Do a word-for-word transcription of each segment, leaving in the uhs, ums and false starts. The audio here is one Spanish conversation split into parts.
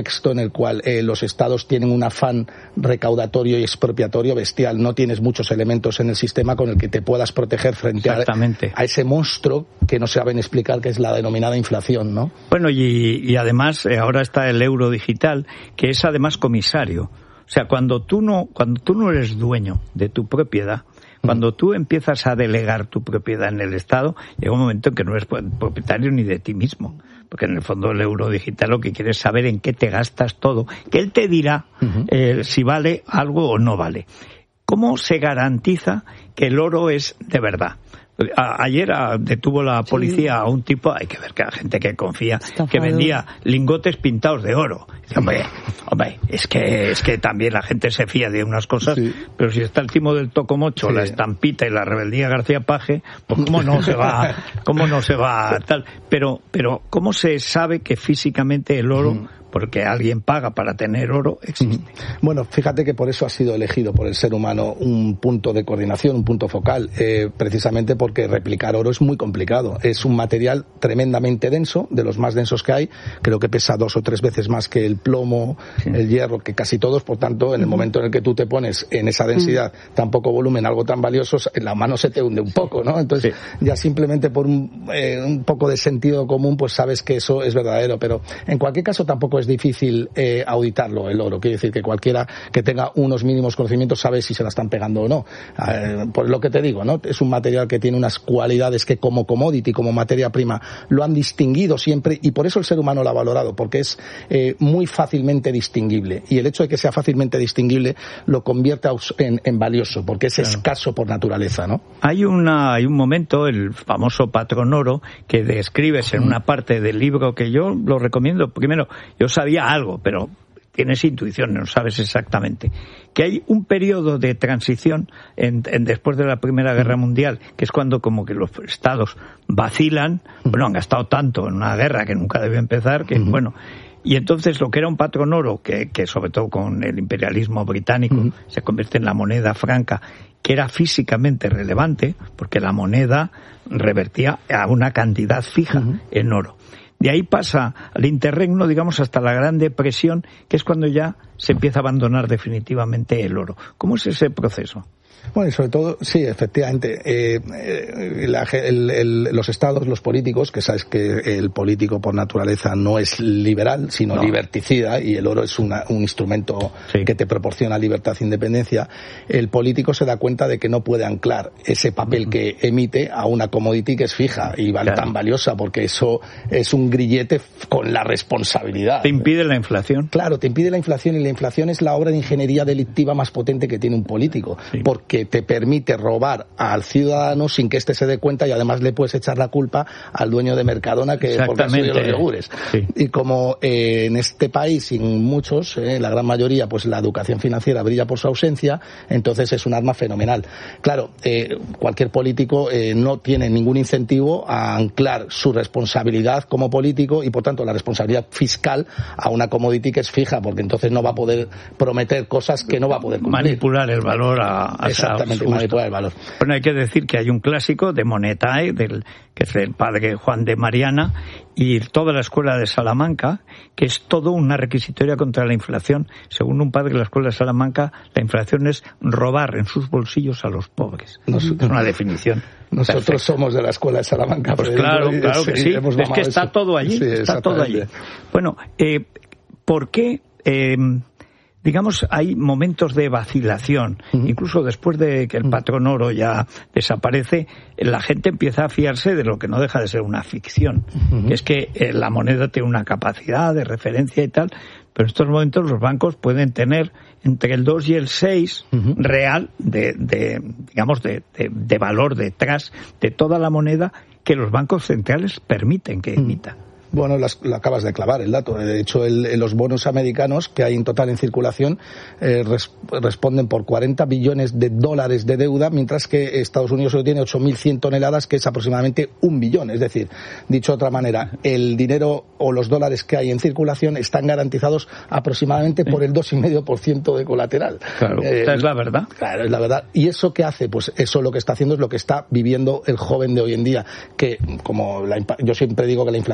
en el cual eh, los estados tienen un afán recaudatorio y expropiatorio bestial. No tienes muchos elementos en el sistema con el que te puedas proteger frente a, a ese monstruo que no saben explicar, que es la denominada inflación, ¿no? Bueno, y, y además eh, ahora está el euro digital, que es además comisario. O sea, cuando tú no, cuando tú no eres dueño de tu propiedad, cuando tú empiezas a delegar tu propiedad en el Estado, llega un momento en que no eres propietario ni de ti mismo. Porque en el fondo el euro digital lo que quiere es saber en qué te gastas todo. Que él te dirá uh-huh. eh, si vale algo o no vale. ¿Cómo se garantiza que el oro es de verdad? A, ayer a, detuvo la policía sí. a un tipo, hay que ver que hay gente que confía, Estafado. que vendía lingotes pintados de oro. Dice, hombre, hombre, es que es que también la gente se fía de unas cosas, sí. pero si está el timo del Tocomocho, sí. la estampita y la rebeldía García Paje, pues cómo no se va, cómo no se va tal. Pero, pero ¿cómo se sabe que físicamente el oro mm. porque alguien paga para tener oro, existe? Bueno, fíjate que por eso ha sido elegido por el ser humano un punto de coordinación, un punto focal, eh, precisamente porque replicar oro es muy complicado. Es un material tremendamente denso, de los más densos que hay, creo que pesa dos o tres veces más que el plomo, sí. el hierro, que casi todos, por tanto, en el momento en el que tú te pones en esa densidad, mm. tan poco volumen, algo tan valioso, la mano se te hunde un poco, ¿no? Entonces, sí. ya simplemente por un, eh, un poco de sentido común, pues sabes que eso es verdadero, pero en cualquier caso tampoco es difícil eh, auditarlo, el oro. Quiere decir que cualquiera que tenga unos mínimos conocimientos sabe si se la están pegando o no. Eh, por lo que te digo, ¿no? Es un material que tiene unas cualidades que como commodity, como materia prima, lo han distinguido siempre y por eso el ser humano lo ha valorado, porque es eh, muy fácilmente distinguible. Y el hecho de que sea fácilmente distinguible lo convierte en, en valioso, porque es claro. escaso por naturaleza, ¿no? Hay, una, hay un momento, el famoso patrón oro, que describes en una parte del libro que yo lo recomiendo. Primero, yo sabía algo, pero tienes intuición, no sabes exactamente. Que hay un periodo de transición en, en después de la Primera Guerra Mundial, que es cuando como que los estados vacilan, bueno, han gastado tanto en una guerra que nunca debió empezar, que uh-huh. bueno... Y entonces lo que era un patrón oro, que, que sobre todo con el imperialismo británico uh-huh. se convierte en la moneda franca, que era físicamente relevante, porque la moneda revertía a una cantidad fija uh-huh. en oro. De ahí pasa al interregno, digamos, hasta la Gran Depresión, que es cuando ya se empieza a abandonar definitivamente el oro. ¿Cómo es ese proceso? Bueno, y sobre todo, sí, efectivamente, eh, eh, la, el, el, los estados, los políticos, que sabes que el político por naturaleza no es liberal, sino no. liberticida, y el oro es una, un instrumento sí. que te proporciona libertad e independencia, el político se da cuenta de que no puede anclar ese papel uh-huh. que emite a una commodity que es fija y vale claro. tan valiosa, porque eso es un grillete con la responsabilidad. ¿Te impide la inflación? Claro, te impide la inflación, y la inflación es la obra de ingeniería delictiva más potente que tiene un político, sí. porque que te permite robar al ciudadano sin que éste se dé cuenta, y además le puedes echar la culpa al dueño de Mercadona, que por caso de los yogures. Sí. Y como eh, en este país, sin muchos, eh, la gran mayoría, pues la educación financiera brilla por su ausencia, entonces es un arma fenomenal. Claro, eh, cualquier político eh, no tiene ningún incentivo a anclar su responsabilidad como político y, por tanto, la responsabilidad fiscal a una commodity que es fija, porque entonces no va a poder prometer cosas que no va a poder cumplir. Manipular el valor a, a Exactamente, manipular el valor. Bueno, hay que decir que hay un clásico de Monetae, del, que es el padre Juan de Mariana, y toda la escuela de Salamanca, que es todo una requisitoria contra la inflación. Según un padre de la escuela de Salamanca, la inflación es robar en sus bolsillos a los pobres. Nos, es una definición. Nosotros perfecta. Somos de la escuela de Salamanca. Pues claro, claro que sí. Es que está eso. todo allí, sí, está todo allí. Bueno, eh, ¿por qué... Eh, digamos, hay momentos de vacilación. Uh-huh. Incluso después de que el patrón oro ya desaparece, la gente empieza a fiarse de lo que no deja de ser una ficción. Uh-huh. Que es que eh, la moneda tiene una capacidad de referencia y tal, pero en estos momentos los bancos pueden tener entre el dos y el seis uh-huh. real de, de digamos, de, de, de valor detrás de toda la moneda que los bancos centrales permiten que emita. Uh-huh. Bueno, las, lo acabas de clavar el dato. De hecho, el, los bonos americanos que hay en total en circulación eh, res, responden por cuarenta billones de dólares de deuda, mientras que Estados Unidos solo tiene ocho mil cien toneladas, que es aproximadamente un billón. Es decir, dicho de otra manera, el dinero o los dólares que hay en circulación están garantizados aproximadamente por el dos coma cinco por ciento de colateral. Claro, eh, esta es la verdad. Claro, es la verdad. ¿Y eso qué hace? Pues eso lo que está haciendo es lo que está viviendo el joven de hoy en día, que como la, yo siempre digo que la inflación no se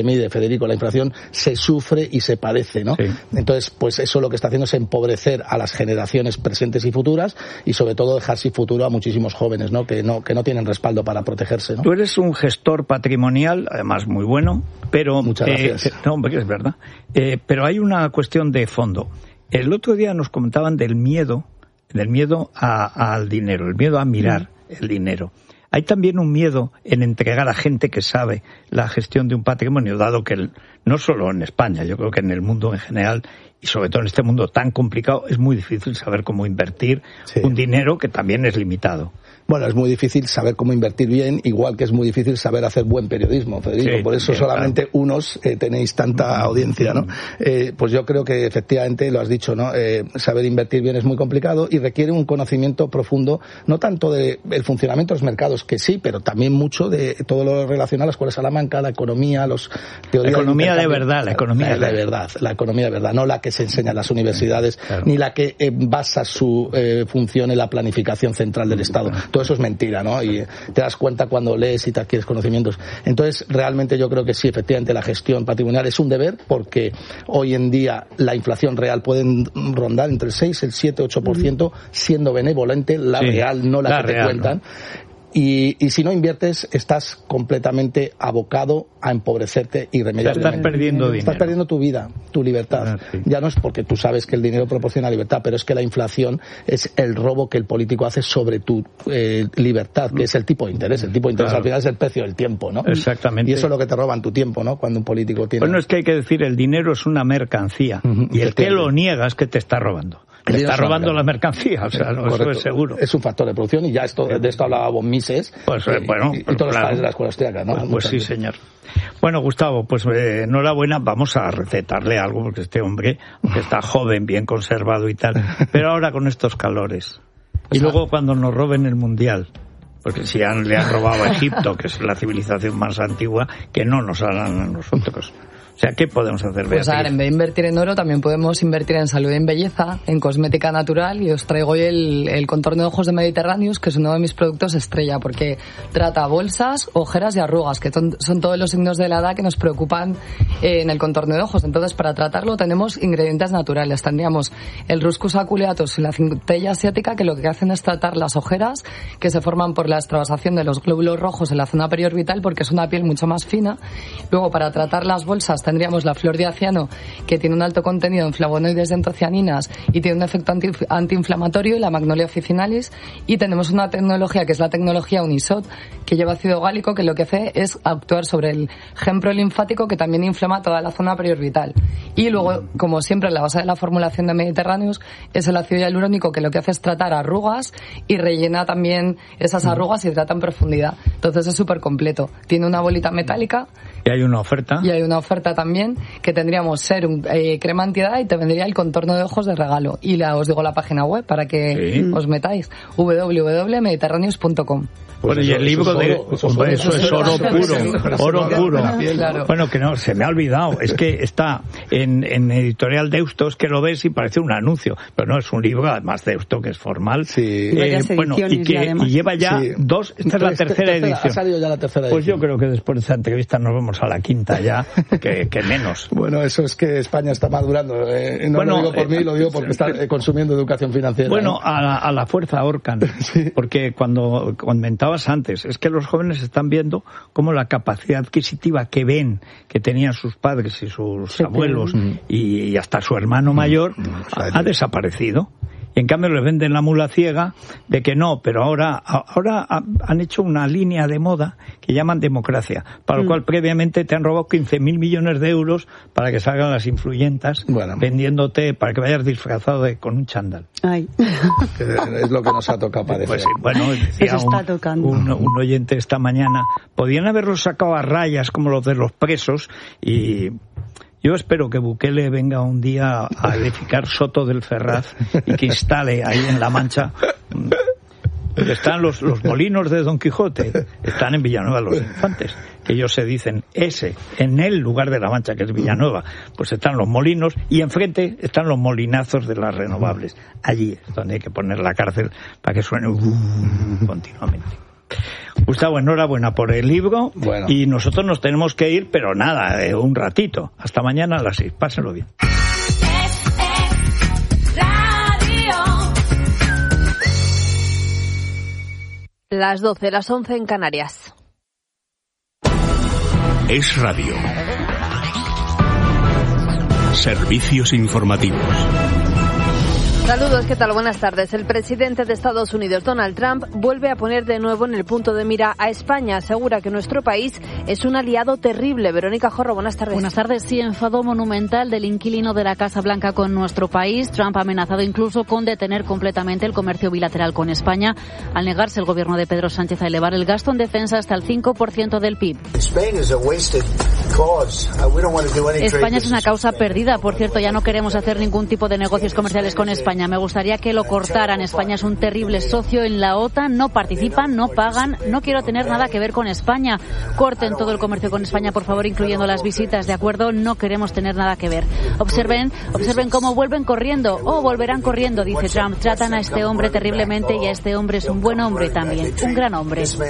se mide, Federico, la inflación se sufre y se padece, ¿no? Sí. Entonces, pues eso lo que está haciendo es empobrecer a las generaciones presentes y futuras y sobre todo dejar sin futuro a muchísimos jóvenes, ¿no? Que no, que no tienen respaldo para protegerse, ¿no? Tú eres un gestor patrimonial, además muy bueno, pero... Muchas gracias. Eh, no, hombre, es verdad. Eh, pero hay una cuestión de fondo. El otro día nos comentaban del miedo, del miedo a, al dinero, el miedo a mirar el dinero. Hay también un miedo en entregar a gente que sabe la gestión de un patrimonio, dado que el, no solo en España, yo creo que en el mundo en general, y sobre todo en este mundo tan complicado, es muy difícil saber cómo invertir sí. un dinero que también es limitado. Bueno, es muy difícil saber cómo invertir bien, igual que es muy difícil saber hacer buen periodismo, Federico. Sí, por eso también, solamente claro. unos eh, tenéis tanta audiencia, ¿no? Eh, pues yo creo que efectivamente lo has dicho, ¿no? Eh, saber invertir bien es muy complicado y requiere un conocimiento profundo, no tanto del funcionamiento de los mercados, que sí, pero también mucho de todo lo relacionado a la Escuela de Salamanca, la economía, los teorías... La economía de verdad, la economía la, de verdad, la economía de verdad, no la que se enseña en las universidades, claro. ni la que eh, basa su eh, función en la planificación central del Estado. Todo eso es mentira, ¿no? Y te das cuenta cuando lees y te adquieres conocimientos. Entonces, realmente yo creo que sí, efectivamente, la gestión patrimonial es un deber porque hoy en día la inflación real puede rondar entre el seis, el siete, ocho por ciento, siendo benevolente, la sí, real, no la, la que real, te cuentan. ¿No? Y, y si no inviertes, estás completamente abocado a empobrecerte irremediablemente. Estás perdiendo dinero. Estás perdiendo tu vida, tu libertad. Ah, sí. Ya no es porque tú sabes que el dinero proporciona libertad, pero es que la inflación es el robo que el político hace sobre tu eh, libertad, que es el tipo de interés. El tipo de interés claro. al final es el precio del tiempo, ¿no? Exactamente. Y eso es lo que te roban tu tiempo, ¿no? Cuando un político tiene... Bueno, es que hay que decir, el dinero es una mercancía. Uh-huh. Y el que lo niega es que te está robando. Le está robando la mercancía, o sea, no, eso es seguro. Es un factor de producción y ya esto, de esto hablaba von Mises pues, eh, bueno, y, y todos claro. los padres de la escuela austríaca, ¿no? Pues, pues sí, señor. Bueno, Gustavo, pues eh, enhorabuena, vamos a recetarle algo, porque este hombre, que está joven, bien conservado y tal, pero ahora con estos calores. Y luego cuando nos roben el Mundial, porque si han, le han robado a Egipto, que es la civilización más antigua, que no nos harán a nosotros. O sea, ¿qué podemos hacer, Beatriz? Pues a ver, en vez de invertir en oro, también podemos invertir en salud y en belleza, en cosmética natural, y os traigo hoy el, el contorno de ojos de Mediterráneos, que es uno de mis productos estrella, porque trata bolsas, ojeras y arrugas, que son, son todos los signos de la edad que nos preocupan eh, en el contorno de ojos. Entonces, para tratarlo tenemos ingredientes naturales. Tendríamos el Ruscus aculeatus y la centella asiática, que lo que hacen es tratar las ojeras que se forman por la extravasación de los glóbulos rojos en la zona periorbital, porque es una piel mucho más fina. Luego, para tratar las bolsas, tendríamos la flor de aciano, que tiene un alto contenido en flavonoides y antocianinas y tiene un efecto anti, antiinflamatorio, y la Magnolia officinalis. Y tenemos una tecnología que es la tecnología Unisot, que lleva ácido gálico, que lo que hace es actuar sobre el gen prolinfático, que también inflama toda la zona periorbital. Y luego, como siempre, la base de la formulación de Mediterráneos es el ácido hialurónico, que lo que hace es tratar arrugas y rellena también esas arrugas y trata en profundidad. Entonces es súper completo. Tiene una bolita metálica. Y hay una oferta. Y hay una oferta también, que tendríamos serum, eh, crema antiedad, y te vendría el contorno de ojos de regalo. Y la, os digo la página web para que sí. os metáis, doble u doble u doble u punto mediterráneos punto com. Pues bueno, y el libro de... Eso, eso, eso es oro puro, oro puro. Claro. Bueno, que no, se me ha olvidado. Es que está en, en Editorial Deusto, es que lo ves y parece un anuncio. Pero no, es un libro, además Deusto, que es formal. Sí. Eh, bueno, y que y lleva ya sí. dos... Esta es la tercera, tercera edición. Ha salido ya la tercera pues edición. Yo creo que después de esta entrevista nos vamos a la quinta ya, que, que menos. Bueno, eso es que España está madurando. Eh, no bueno, lo digo por eh, mí, lo digo porque está eh, consumiendo educación financiera. Bueno, ¿eh? a, la, a la fuerza ahorcan. Sí. Porque cuando comentabas antes, es que los jóvenes están viendo cómo la capacidad adquisitiva que ven que tenían sus padres y sus sí, abuelos mm. y, y hasta su hermano mayor mm. ha, ha desaparecido. Y en cambio les venden la mula ciega de que no, pero ahora ahora han hecho una línea de moda que llaman democracia, para lo mm. cual previamente te han robado quince mil millones de euros para que salgan las influyentas bueno. vendiéndote para que vayas disfrazado de, con un chándal. Ay. Es lo que nos ha tocado parecer. Pues, bueno, decía Eso está tocando. Un, un, un oyente esta mañana, podían haberlos sacado a rayas como los de los presos y... Yo espero que Bukele venga un día a edificar Soto del Ferraz y que instale ahí en La Mancha. Porque están los, los molinos de Don Quijote, están en Villanueva los Infantes, que ellos se dicen ese, en el lugar de La Mancha, que es Villanueva, pues están los molinos y enfrente están los molinazos de las renovables. Allí es donde hay que poner la cárcel para que suene uh, continuamente. Gustavo, enhorabuena por el libro. Bueno. Y nosotros nos tenemos que ir, pero nada, eh, un ratito. Hasta mañana a las seis. Pásenlo bien. Las doce, las once en Canarias. Es Radio. Servicios informativos. Saludos, ¿qué tal? Buenas tardes. El presidente de Estados Unidos, Donald Trump, vuelve a poner de nuevo en el punto de mira a España. Asegura que nuestro país es un aliado terrible. Verónica Jorro, buenas tardes. Buenas tardes. Sí, enfado monumental del inquilino de la Casa Blanca con nuestro país. Trump ha amenazado incluso con detener completamente el comercio bilateral con España, al negarse el gobierno de Pedro Sánchez a elevar el gasto en defensa hasta el cinco por ciento del P I B. España es una causa perdida. Por cierto, ya no queremos hacer ningún tipo de negocios comerciales con España. Me gustaría que lo cortaran. España es un terrible socio en la OTAN. No participan, no pagan. No quiero tener nada que ver con España. Corten todo el comercio con España, por favor, incluyendo las visitas. ¿De acuerdo? No queremos tener nada que ver. Observen, observen cómo vuelven corriendo. Oh, volverán corriendo, dice Trump. Tratan a este hombre terriblemente y a este hombre es un buen hombre también. Un gran hombre. Se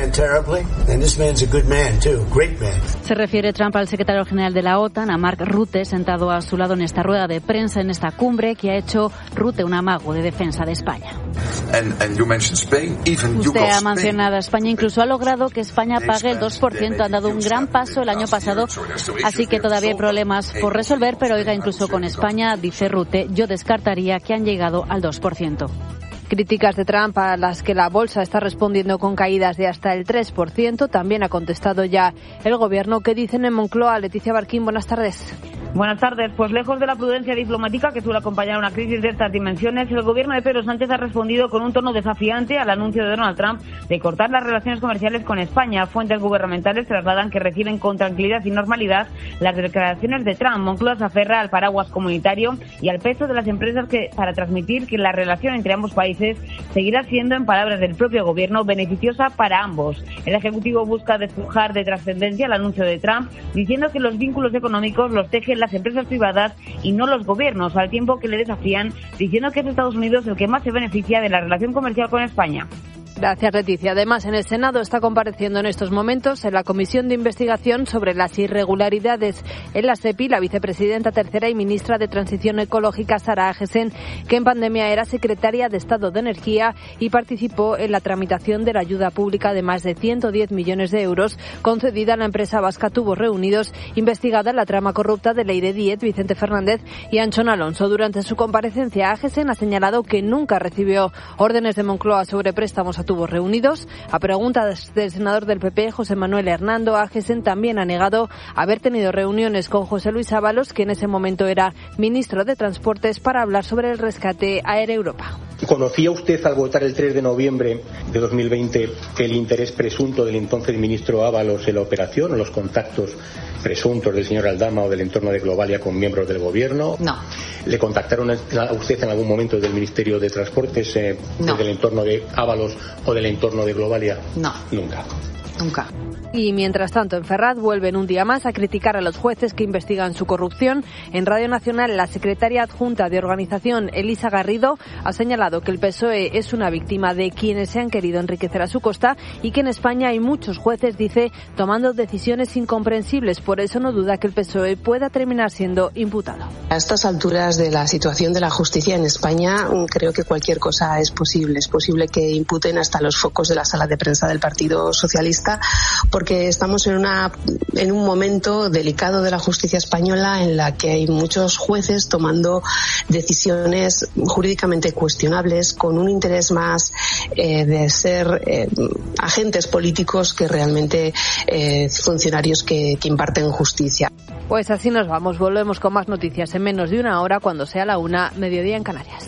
refiere Trump al secretario general de la OTAN, a Mark Rutte, sentado a su lado en esta rueda de prensa, en esta cumbre que ha hecho Rutte, un amago de defensa de España. And, and you Spain, even Usted ha mencionado a España, incluso ha logrado que España pague el dos por ciento. Han dado un gran paso el año pasado, así que todavía hay problemas por resolver, pero oiga, incluso con España, dice Rutte, yo descartaría que han llegado al dos por ciento. Críticas de Trump a las que la bolsa está respondiendo con caídas de hasta el tres por ciento. También ha contestado ya el gobierno. ¿Qué dicen en Moncloa? Leticia Barquín, buenas tardes. Buenas tardes. Pues lejos de la prudencia diplomática que suele acompañar una crisis de estas dimensiones, el gobierno de Pedro Sánchez ha respondido con un tono desafiante al anuncio de Donald Trump de cortar las relaciones comerciales con España. Fuentes gubernamentales trasladan que reciben con tranquilidad y normalidad las declaraciones de Trump. Moncloa se aferra al paraguas comunitario y al peso de las empresas que para transmitir que la relación entre ambos países seguirá siendo, en palabras del propio gobierno, beneficiosa para ambos. El Ejecutivo busca despojar de trascendencia el anuncio de Trump, diciendo que los vínculos económicos los tejen las empresas privadas y no los gobiernos, al tiempo que le desafían diciendo que es Estados Unidos el que más se beneficia de la relación comercial con España. Gracias, Leticia. Además, en el Senado está compareciendo en estos momentos en la Comisión de Investigación sobre las irregularidades en la SEPI la vicepresidenta tercera y ministra de Transición Ecológica, Sara Agesen, que en pandemia era secretaria de Estado de Energía y participó en la tramitación de la ayuda pública de más de ciento diez millones de euros concedida a la empresa vasca Tubos Reunidos, investigada en la trama corrupta de Leire Diez, Vicente Fernández y Anchón Alonso. Durante su comparecencia, Agesen ha señalado que nunca recibió órdenes de Moncloa sobre préstamos a Tubos Reunidos. A preguntas del senador del P P, José Manuel Hernando, Agesen también ha negado haber tenido reuniones con José Luis Ábalos, que en ese momento era ministro de Transportes, para hablar sobre el rescate a Air Europa. ¿Conocía usted al votar el tres de noviembre de dos mil veinte el interés presunto del entonces ministro Ábalos en la operación o los contactos presuntos del señor Aldama o del entorno de Globalia con miembros del gobierno? No. ¿Le contactaron a usted en algún momento del Ministerio de Transportes, eh, no. del entorno de Ábalos o del entorno de Globalia? No. Nunca. Nunca. Y mientras tanto, en Ferraz vuelven un día más a criticar a los jueces que investigan su corrupción. En Radio Nacional, la secretaria adjunta de organización, Elisa Garrido, ha señalado que el P S O E es una víctima de quienes se han querido enriquecer a su costa y que en España hay muchos jueces, dice, tomando decisiones incomprensibles. Por eso no duda que el P S O E pueda terminar siendo imputado. A estas alturas de la situación de la justicia en España, creo que cualquier cosa es posible. Es posible que imputen hasta los focos de la sala de prensa del Partido Socialista, porque estamos en una en un momento delicado de la justicia española en la que hay muchos jueces tomando decisiones jurídicamente cuestionables con un interés más eh, de ser eh, agentes políticos que realmente eh, funcionarios que, que imparten justicia. Pues así nos vamos. Volvemos con más noticias en menos de una hora, cuando sea la una, mediodía en Canarias.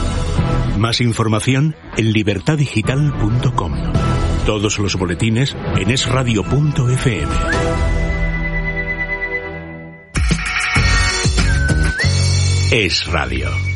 Más información en libertad digital punto com. Todos los boletines en es radio punto efe eme. Es Radio.